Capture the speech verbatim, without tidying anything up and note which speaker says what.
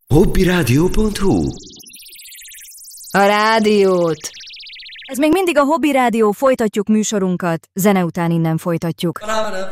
Speaker 1: hobbyradio pont hu.
Speaker 2: A rádiót! Ez még mindig a Hobby Rádió, folytatjuk műsorunkat, zene után innen folytatjuk.